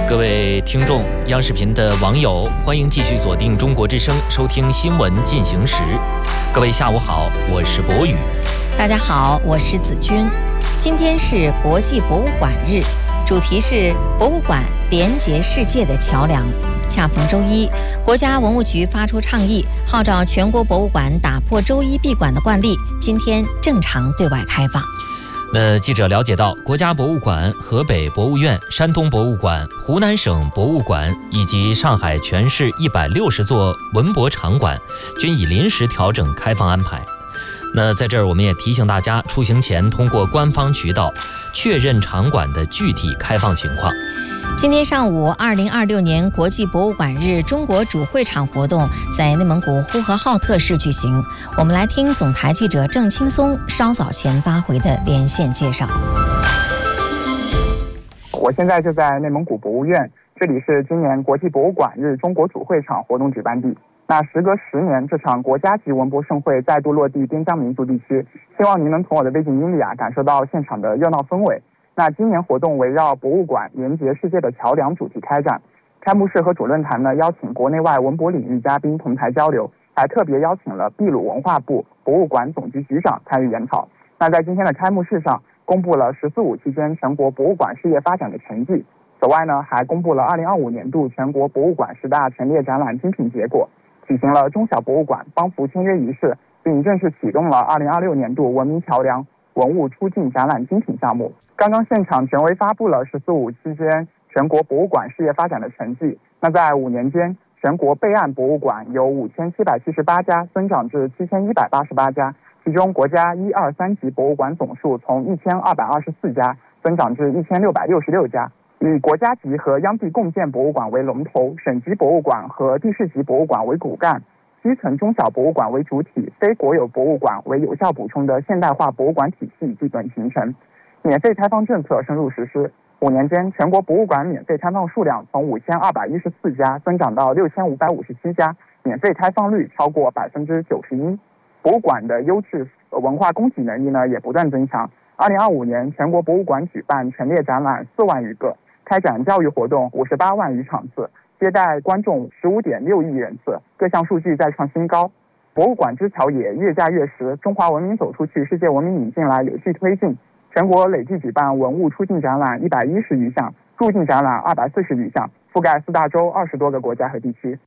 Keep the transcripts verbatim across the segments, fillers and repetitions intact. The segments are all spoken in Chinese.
各位听众、央视频的网友，欢迎继续锁定中国之声，收听新闻进行时。各位下午好，我是博宇。 大家好，我是子君。今天是国际博物馆日，主题是博物馆连接世界的桥梁。恰逢周一，国家文物局发出倡议，号召全国博物馆打破周一闭馆的惯例，今天正常对外开放。 那记者了解到，国家博物馆、河北博物院、山东博物馆、湖南省博物馆以及上海全市一百六十座文博场馆均已临时调整开放安排。那在这儿我们也提醒大家，出行前通过官方渠道确认场馆的具体开放情况。 今天上午，二零二六年国际博物馆日中国主会场活动在内蒙古呼和浩特市举行。我们来听总台记者郑青松稍早前发回的连线介绍。 我现在就在内蒙古博物院，这里是今年国际博物馆日中国主会场活动举办地。那时隔十年，这场国家级文博盛会再度落地边疆民族地区，希望您能从我的背景音里啊感受到现场的热闹氛围。那今年活动围绕博物馆连接世界的桥梁主题开展，开幕式和主论坛呢邀请国内外文博领域嘉宾同台交流，还特别邀请了秘鲁文化部博物馆总局局长参与研讨。那在今天的开幕式上，公布了“十四五”期间全国博物馆事业发展的成绩。此外呢，还公布了二零二五年度全国博物馆十大陈列展览精品结果，举行了中小博物馆帮扶签约仪式，并正式启动了二零二六年度文明桥梁文物出境展览精品项目。刚刚现场权威发布了“十四五”期间全国博物馆事业发展的成绩。那在五年间，全国备案博物馆由五千七百七十八家增长至七千一百八十八家，其中国家一二三级博物馆总数从一千二百二十四家增长至一千六百六十六家。以国家级和央地共建博物馆为龙头，省级博物馆和地市级博物馆为骨干，基层中小博物馆为主体，非国有博物馆为有效补充的现代化博物馆体系基本形成。免费开放政策深入实施，五年间全国博物馆免费开放数量从五千二百一十四家增长到六千五百五十七家，免费开放率超过百分之九十一。博物馆的优质文化供给能力呢也不断增强。二零二五年，全国博物馆举办陈列展览四万余个，开展教育活动五十八万余场次，接待观众十五点六亿人次，各项数据再创新高。博物馆之桥也越架越实，中华文明走出去，世界文明引进来有序推进。全国累计举办文物出境展览一百一十余项，入境展览二百四十余项，覆盖四大洲二十多个国家和地区。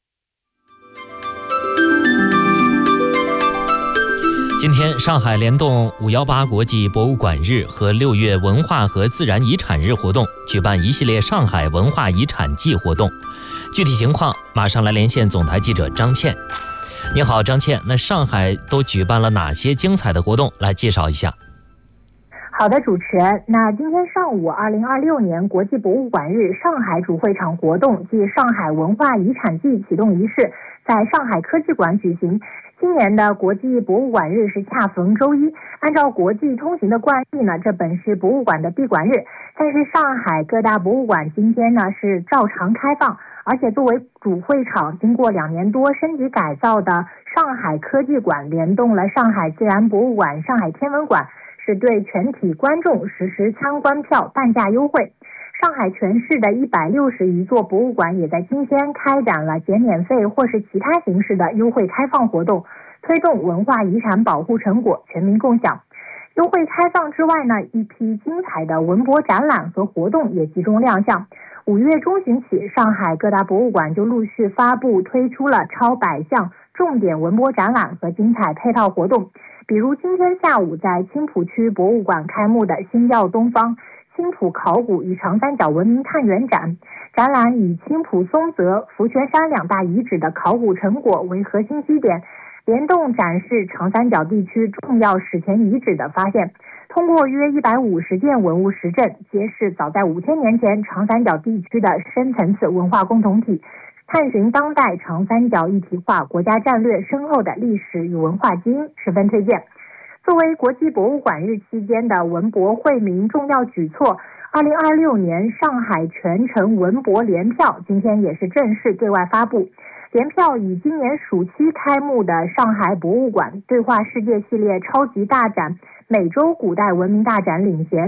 今天，上海联动五一八国际博物馆日和六月文化和自然遗产日活动，举办一系列上海文化遗产季活动。具体情况，马上来连线总台记者张倩。你好，张倩，那上海都举办了哪些精彩的活动？来介绍一下。 好的，主持人。那今天上午，二零二六年国际博物馆日上海主会场活动暨上海文化遗产季启动仪式在上海科技馆举行。今年的国际博物馆日是恰逢周一，按照国际通行的惯例呢，这本是博物馆的闭馆日，但是上海各大博物馆今天呢是照常开放，而且作为主会场，经过两年多升级改造的上海科技馆联动了上海自然博物馆、上海天文馆，是对全体观众实施参观票半价优惠。上海全市的一百六十余座博物馆也在今天开展了减免费或是其他形式的优惠开放活动，推动文化遗产保护成果全民共享。优惠开放之外呢，一批精彩的文博展览和活动也集中亮相。五月中旬起，上海各大博物馆就陆续发布推出了超百项重点文博展览和精彩配套活动。比如今天下午在青浦区博物馆开幕的星耀东方青浦考古与长三角文明探源展，展览以青浦松泽、福泉山两大遗址的考古成果为核心基点，联动展示长三角地区重要史前遗址的发现，通过约一百五十件文物实证，揭示早在五千年前长三角地区的深层次文化共同体，探寻当代长三角一体化国家战略深厚的历史与文化基因，十分推荐。作为国际博物馆日期间的文博惠民重要举措，二零二六年上海全城文博联票今天也是正式对外发布。联票以今年暑期开幕的上海博物馆对话世界系列超级大展美洲古代文明大展领衔，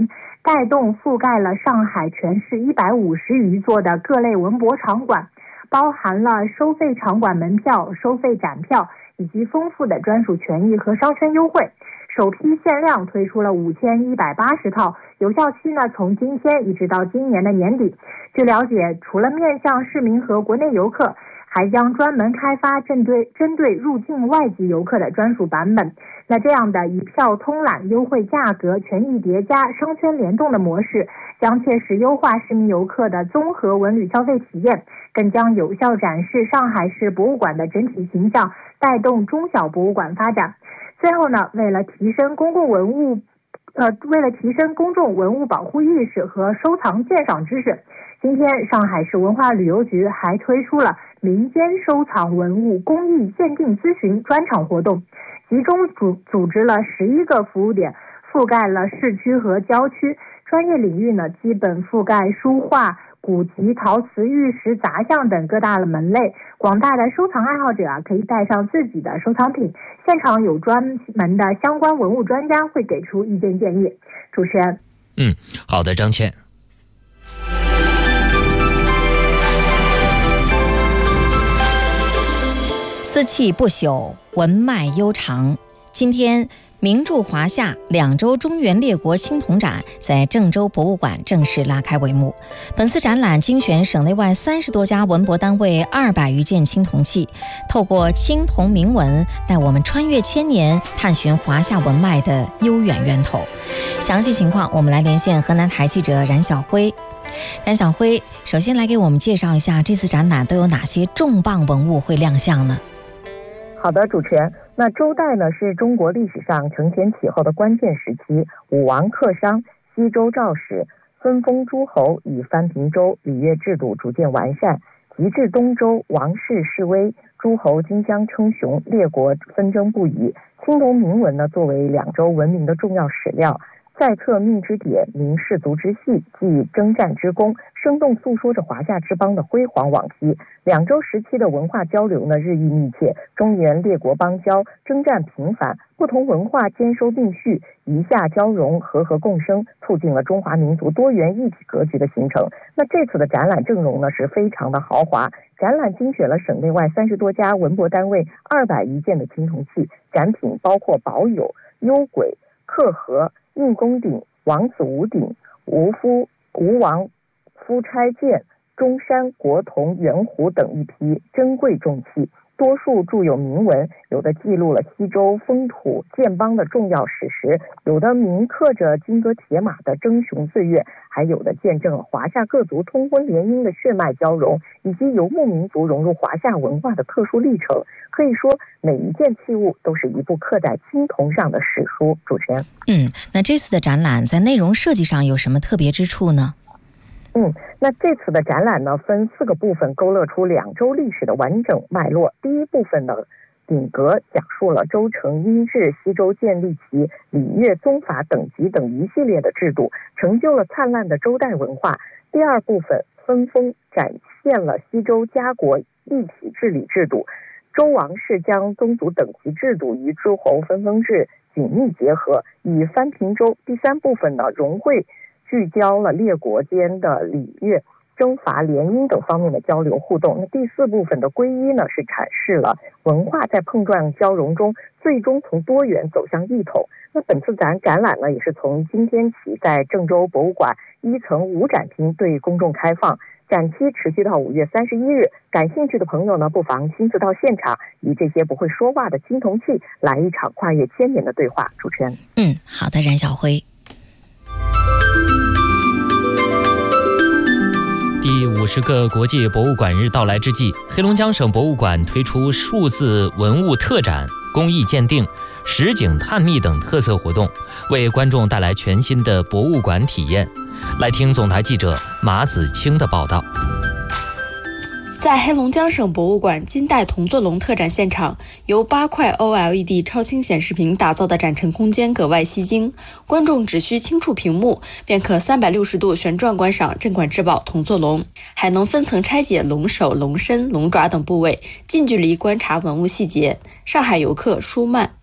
带动覆盖了上海全市一百五十余座的各类文博场馆，包含了收费场馆门票、收费展票以及丰富的专属权益和商圈优惠。首批限量推出了五千一百八十套，有效期呢从今天一直到今年的年底。据了解，除了面向市民和国内游客，还将专门开发针对针对入境外籍游客的专属版本。那这样的一票通览、优惠价格、权益叠加、商圈联动的模式，将切实优化市民游客的综合文旅消费体验，更将有效展示上海市博物馆的整体形象，带动中小博物馆发展。最后呢，为了提升公共文物，呃，为了提升公众文物保护意识和收藏鉴赏知识，今天上海市文化旅游局还推出了民间收藏文物公益鉴定咨询专场活动，集中组组织了十一个服务点，覆盖了市区和郊区，专业领域呢基本覆盖书画、古籍、陶瓷、玉石、杂项等各大的门类。广大的收藏爱好者啊，可以带上自己的收藏品，现场有专门的相关文物专家会给出意见建议。主持人， 嗯，好的，张倩。 思气不朽，文脉悠长。今天，名著华夏两周中原列国青铜展在郑州博物馆正式拉开帷幕。本次展览精选省内外三十多家文博单位二百余件青铜器，透过青铜铭文，带我们穿越千年，探寻华夏文脉的悠远源头。详细情况，我们来连线河南台记者冉晓辉。冉晓辉，首先来给我们介绍一下这次展览都有哪些重磅文物会亮相呢？ 好的，主持人。那周代呢是中国历史上承前启后的关键时期，武王克商，西周赵始，分封诸侯，以藩平州，礼乐制度逐渐完善。及至东周，王室式微，诸侯竞相称雄，列国纷争不已。青铜铭文呢作为两周文明的重要史料，在册命之典，明士族之系，记征战之功，生动诉说着华夏之邦的辉煌往昔。两周时期的文化交流呢日益密切，中原列国邦交，征战频繁，不同文化兼收并蓄，夷夏交融，和合共生，促进了中华民族多元一体格局的形成。那这次的展览阵容呢是非常的豪华，展览精选了省内外三十多家文博单位二百余件的青铜器，展品包括宝牖、幽簋、刻盒、应宫鼎、王子吴鼎、吴夫、吴王夫差剑、中山、国铜、圆壶等一批珍贵重器，多数著有铭文，有的记录了西周封土建邦的重要史实，有的铭刻着金戈铁马的争雄岁月，还有的见证了华夏各族通婚联姻的血脉交融，以及游牧民族融入华夏文化的特殊历程。可以说，每一件器物都是一部刻在青铜上的史书。主持人， 嗯，那这次的展览在内容设计上有什么特别之处呢？ 嗯，那这次的展览呢，分四个部分，勾勒出两周历史的完整脉络。第一部分呢，鼎阁讲述了周成殷制西周建立起礼乐宗法等级等一系列的制度，成就了灿烂的周代文化。第二部分分封展现了西周家国一体治理制度，周王室将宗族等级制度与诸侯分封制紧密结合，以藩平州。第三部分呢，融汇聚焦了列国间的礼乐、征伐、联姻等方面的交流互动。那第四部分的归一呢，是阐释了文化在碰撞交融中，最终从多元走向一统。那本次展展览呢，也是从今天起在郑州博物馆一层五展厅对公众开放，展期持续到五月三十一日。感兴趣的朋友呢，不妨亲自到现场，与这些不会说话的青铜器来一场跨越千年的对话。主持人， 嗯，好的，冉晓辉。 第五十个国际博物馆日到来之际，黑龙江省博物馆推出数字文物特展、工艺鉴定、实景探秘等特色活动，为观众带来全新的博物馆体验。来听总台记者马子清的报道。 在黑龙江省博物馆金代铜座龙特展现场，由八块 O L E D 超清显示屏打造的展陈空间格外吸睛，观众只需轻触屏幕，便可三百六十度旋转观赏镇馆之宝铜座龙，还能分层拆解龙首、龙身、龙爪等部位，近距离观察文物细节。上海游客舒曼，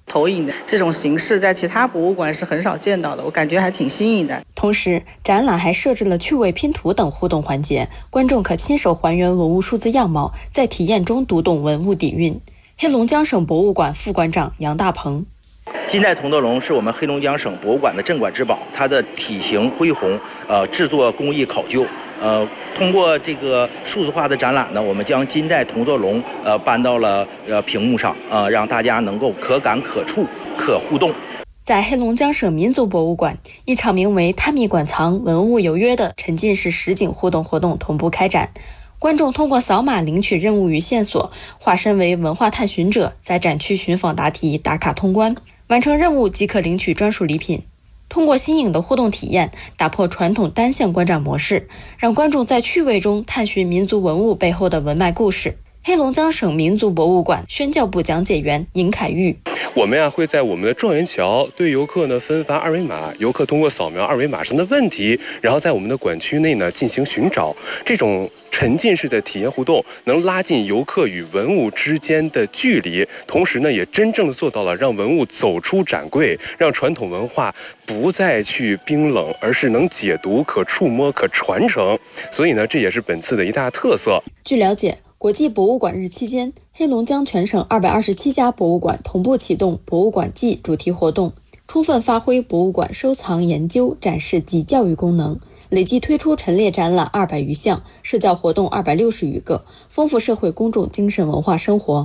投影的这种形式在其他博物馆是很少见到的，我感觉还挺新颖的。 同时，展览还设置了趣味拼图等互动环节，观众可亲手还原文物数字样貌，在体验中读懂文物底蕴。黑龙江省博物馆副馆长杨大鹏。 金代铜德龙是我镇黑龙江省博物馆的镇馆之宝，它的体型恢宏，呃，制作工艺考究。呃，通过这个数字化的展览呢，我们将金代铜座龙呃搬到了呃屏幕上，呃，让大家能够可感可触可互动。 在黑龙江省民族博物馆，一场名为“探秘馆藏，文物有约”的沉浸式实景互动活动同步开展。观众通过扫码领取任务与线索，化身为文化探寻者，在展区寻访答题、打卡通关，完成任务即可领取专属礼品。通过新颖的互动体验，打破传统单向观展模式，让观众在趣味中探寻民族文物背后的文脉故事。黑龙江省民族博物馆宣教部讲解员尹凯玉： 我们呀会在我们的状元桥对游客呢分发二维码，游客通过扫描二维码上的问题，然后在我们的馆区内呢进行寻找。这种沉浸式的体验互动能拉近游客与文物之间的距离，同时呢也真正的做到了让文物走出展柜，让传统文化不再去冰冷，而是能解读、可触摸、可传承。所以呢这也是本次的一大特色。 据了解，国际博物馆日期间，黑龙江全省二百二十七家博物馆同步启动博物馆季主题活动，充分发挥博物馆收藏、研究、展示及教育功能，累计推出陈列展览二百余项，社教活动二百六十余个，丰富社会公众精神文化生活。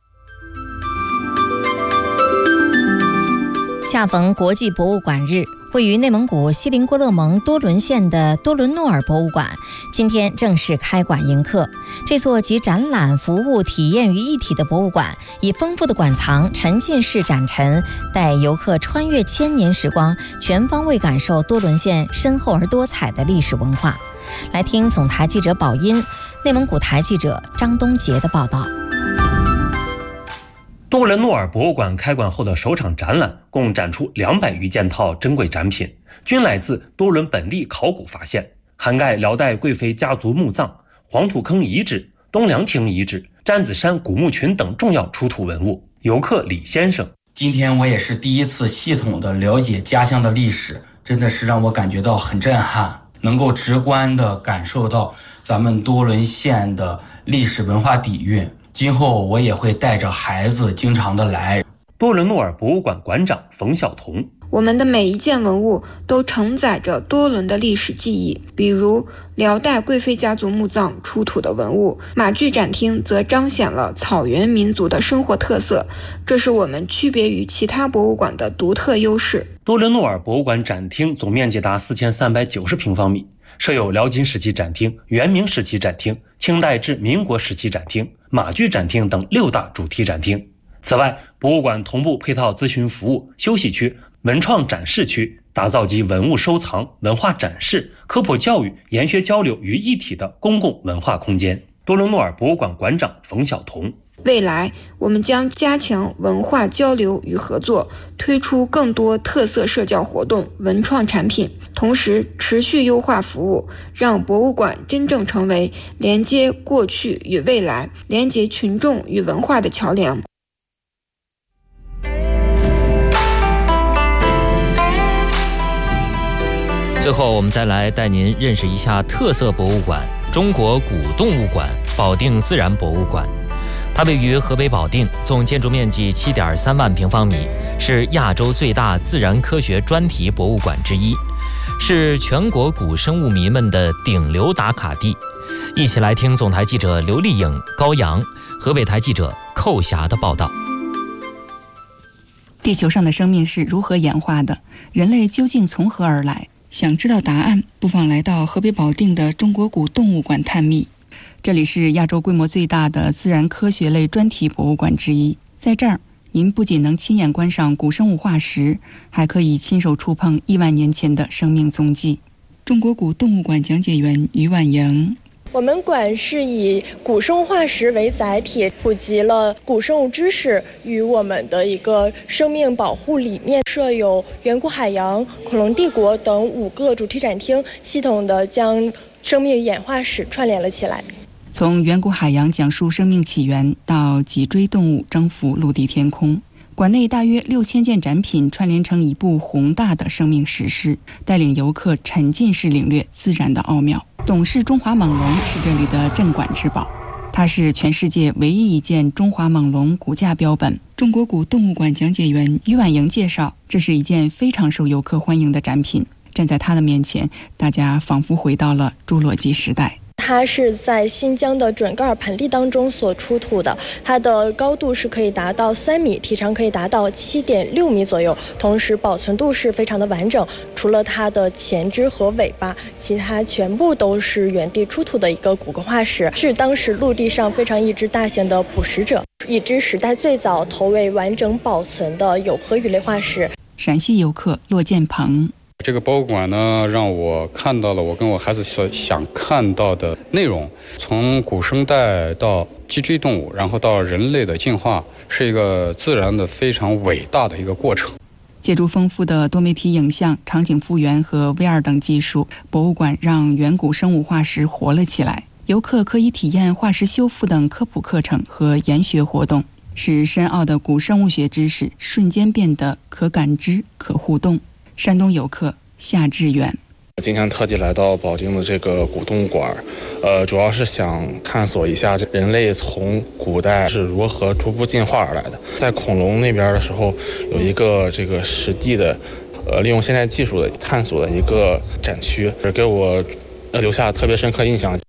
恰逢国际博物馆日，位于内蒙古锡林郭勒盟多伦县的多伦诺尔博物馆今天正式开馆迎客。这座集展览、服务、体验于一体的博物馆，以丰富的馆藏、沉浸式展陈，带游客穿越千年时光，全方位感受多伦县深厚而多彩的历史文化。来听总台记者宝音、内蒙古台记者张东杰的报道。 多伦诺尔博物馆开馆后的首场展览，共展出两百余件套珍贵展品，均来自多伦本地考古发现，涵盖辽代贵妃家族墓葬、黄土坑遗址、东凉亭遗址、詹子山古墓群等重要出土文物。游客李先生： 今天我也是第一次系统的了解家乡的历史，真的是让我感觉到很震撼，能够直观的感受到咱们多伦县的历史文化底蕴。今后我也会带着孩子经常的来。 多伦诺尔博物馆馆长冯晓彤： 我们的每一件文物都承载着多伦的历史记忆，比如辽代贵妃家族墓葬出土的文物，马具展厅则彰显了草原民族的生活特色，这是我们区别于其他博物馆的独特优势。 多伦诺尔博物馆展厅总面积达四千三百九十平方米，设有辽金时期展厅、元明时期展厅、清代至民国时期展厅、马具展厅等六大主题展厅。此外，博物馆同步配套咨询服务、休息区、文创展示区，打造集文物收藏、文化展示、科普教育、研学交流于一体的公共文化空间。多伦诺尔博物馆馆长冯晓彤： 未来我们将加强文化交流与合作，推出更多特色社交活动、文创产品，同时持续优化服务，让博物馆真正成为连接过去与未来、连接群众与文化的桥梁。 最后，我们再来带您认识一下特色博物馆——中国古动物馆保定自然博物馆。它位于河北保定，总建筑面积七点三万平方米，是亚洲最大自然科学专题博物馆之一，是全国古生物迷们的顶流打卡地。一起来听总台记者刘丽颖、高阳、河北台记者寇霞的报道。 地球上的生命是如何演化的？人类究竟从何而来？想知道答案，不妨来到河北保定的中国古动物馆探秘。这里是亚洲规模最大的自然科学类专题博物馆之一，在这儿您不仅能亲眼观赏古生物化石，还可以亲手触碰亿万年前的生命踪迹。中国古动物馆讲解员于婉莹： 我们馆是以古生物化石为载体，普及了古生物知识与我们的一个生命保护理念，设有远古海洋、恐龙帝国等五个主题展厅，系统的将生命演化史串联了起来。 从远古海洋讲述生命起源，到脊椎动物征服陆地天空， 馆内大约六千件展品串联成一部宏大的生命史诗，带领游客沉浸式领略自然的奥妙。董氏中华猛龙是这里的镇馆之宝，它是全世界唯一一件中华猛龙骨架标本。中国古动物馆讲解员于婉莹介绍，这是一件非常受游客欢迎的展品。站在它的面前，大家仿佛回到了侏罗纪时代。 它是在新疆的准噶尔盆地当中所出土的，它的高度是可以达到三米，体长可以达到七点六米左右，同时保存度是非常的完整。除了它的前肢和尾巴，其他全部都是原地出土的一个骨骼化石，是当时陆地上非常一只大型的捕食者，一只时代最早头尾完整保存的有颌鱼类化石。 陕西游客骆建鹏。 这个博物馆呢，让我看到了我跟我孩子所想看到的内容，从古生代到脊椎动物，然后到人类的进化，是一个自然的非常伟大的一个过程。 借助丰富的多媒体影像、场景复原和 V R 等技术，博物馆让远古生物化石活了起来。游客可以体验化石修复等科普课程和研学活动，使深奥的古生物学知识瞬间变得可感知、可互动。山东游客夏志远， 今天特地来到保定的这个古动物馆，呃，主要是想探索一下人类从古代是如何逐步进化而来的。在恐龙那边的时候，有一个这个实地的，呃，利用现代技术的探索的一个展区，给我留下特别深刻印象。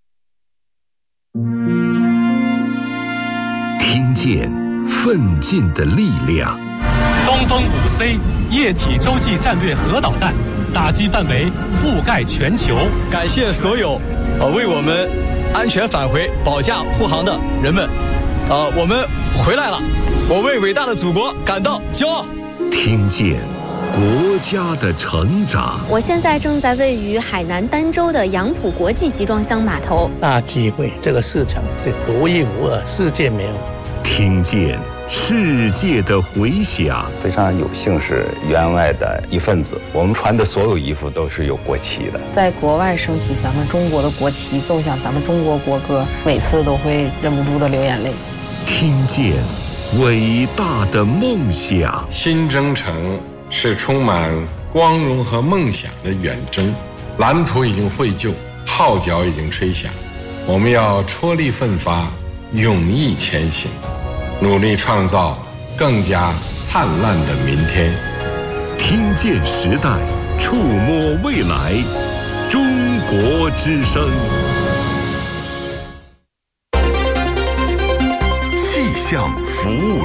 听见奋进的力量。 东风五 C 液体洲际战略核导弹打击范围覆盖全球。 感谢所有呃为我们安全返回保驾护航的人们，呃，我们回来了，我为伟大的祖国感到骄傲。 听见国家的成长。 我现在正在位于海南儋州的杨浦国际集装箱码头。 大机会，这个市场是独一无二，世界没有。 听见世界的回响。 非常有幸是员外的一份子，我们穿的所有衣服都是有国旗的。 在国外升起咱们中国的国旗，奏响咱们中国国歌，每次都会忍不住的流眼泪。 听见伟大的梦想。 新征程是充满光荣和梦想的远征，蓝图已经绘就，号角已经吹响，我们要踔厉奋发，勇毅前行，努力创造更加灿烂的明天。 听见时代，触摸未来，中国之声。气象服务